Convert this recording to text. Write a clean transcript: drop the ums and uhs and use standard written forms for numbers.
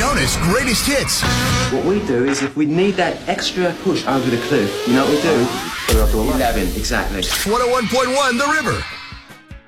Jonas Greatest Hits. What we do is if we need that extra push over the cliff, you know what we do? Put it up to 11. 11, exactly. 101.1 The River.